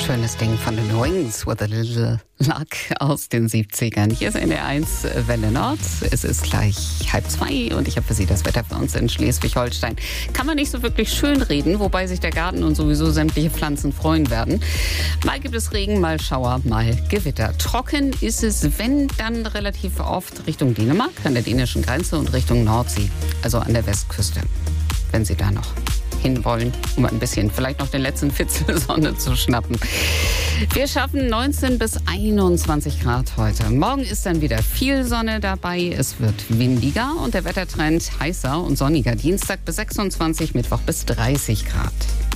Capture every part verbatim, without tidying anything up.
Schönes Ding von den Wings with a Little Luck aus den siebzigern. Hier ist N D R eins Welle Nord. Es ist gleich halb zwei und ich habe für Sie das Wetter für uns in Schleswig-Holstein. Kann man nicht so wirklich schön reden, wobei sich der Garten und sowieso sämtliche Pflanzen freuen werden. Mal gibt es Regen, mal Schauer, mal Gewitter. Trocken ist es, wenn, dann relativ oft Richtung Dänemark, an der dänischen Grenze und Richtung Nordsee, also an der Westküste, wenn Sie da noch hinwollen, um ein bisschen vielleicht noch den letzten Fitzel Sonne zu schnappen. Wir schaffen neunzehn bis einundzwanzig Grad heute. Morgen ist dann wieder viel Sonne dabei. Es wird windiger und der Wettertrend heißer und sonniger. Dienstag bis sechsundzwanzig, Mittwoch bis dreißig Grad.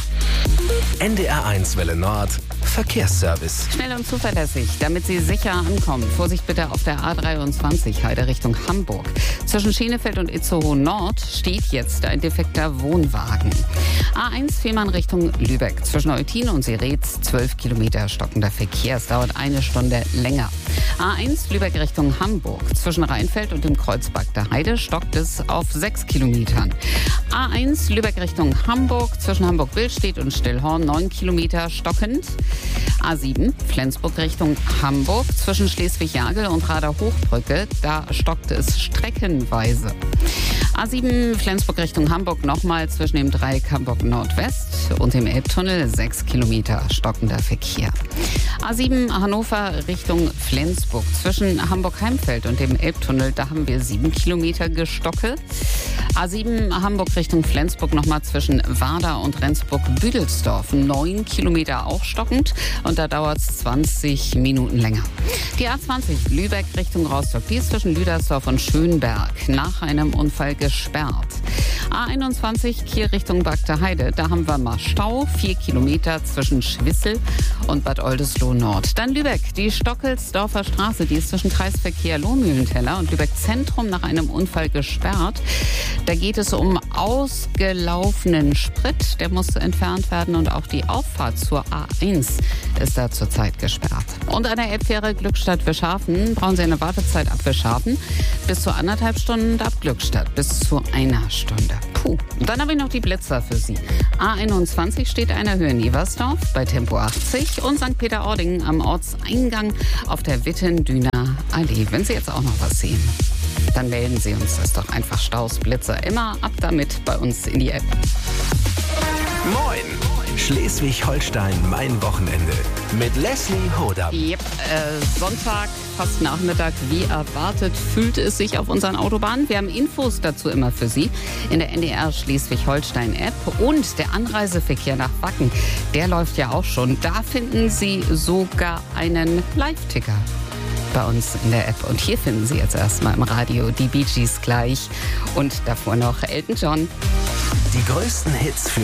N D R eins Welle Nord Verkehrsservice. Schnell und zuverlässig, damit Sie sicher ankommen. Vorsicht bitte auf der A dreiundzwanzig, Heide Richtung Hamburg. Zwischen Schenefeld und Itzehoe Nord steht jetzt ein defekter Wohnwagen. A eins Fehmarn Richtung Lübeck. Zwischen Eutin und Seretz zwölf Kilometer stockender Verkehr. Es dauert eine Stunde länger. A eins Lübeck Richtung Hamburg. Zwischen Rheinfeld und dem Kreuzberg der Heide stockt es auf sechs Kilometern. A eins Lübeck Richtung Hamburg. Zwischen Hamburg-Willstedt und Stillhorn neun Kilometer stockend. A sieben Flensburg Richtung Hamburg. Zwischen Schleswig-Jagel und Rader-Hochbrücke. Da stockt es streckenweise. A sieben Flensburg Richtung Hamburg nochmal zwischen dem Dreieck Hamburg Nordwest und dem Elbtunnel sechs Kilometer stockender Verkehr. A sieben Hannover Richtung Flensburg. Zwischen Hamburg-Heimfeld und dem Elbtunnel, da haben wir sieben Kilometer Gestocke. A sieben Hamburg Richtung Flensburg nochmal zwischen Warda und Rendsburg-Büdelsdorf. neun Kilometer auch stockend und da dauert es zwanzig Minuten länger. Die A zwanzig Lübeck Richtung Rostock, die ist zwischen Lüdersdorf und Schönberg nach einem Unfall gesperrt. A einundzwanzig Kiel Richtung Bagda Heide, da haben wir mal Stau, vier Kilometer zwischen Schwissel und Bad Oldesloe Nord. Dann Lübeck, die Stockelsdorfer Straße, die ist zwischen Kreisverkehr Lohmühlenteller und Lübeck Zentrum nach einem Unfall gesperrt. Da geht es um ausgelaufenen Sprit, der muss entfernt werden und auch die Auffahrt zur A eins ist da zurzeit gesperrt. Und an der Elbfähre Glückstadt-Wischhafen brauchen Sie eine Wartezeit ab Wischhafen bis zu anderthalb Stunden und ab Glückstadt bis zu einer Stunde. Puh. Und dann habe ich noch die Blitzer für Sie. A einundzwanzig steht einer Höhe Neversdorf bei Tempo achtzig und Sankt Peter-Ording am Ortseingang auf der Wittendüner Allee. Wenn Sie jetzt auch noch was sehen, dann melden Sie uns das doch einfach. Staus, Blitzer, immer ab damit bei uns in die App. Moin! Schleswig-Holstein, mein Wochenende. Mit Leslie Hodam. Yep, äh, Sonntag, fast Nachmittag, wie erwartet, fühlt es sich auf unseren Autobahnen. Wir haben Infos dazu immer für Sie in der N D R Schleswig-Holstein-App. Und der Anreiseverkehr nach Wacken, der läuft ja auch schon. Da finden Sie sogar einen Live-Ticker bei uns in der App. Und hier finden Sie jetzt erstmal im Radio die Bee Gees gleich. Und davor noch Elton John. Die größten Hits für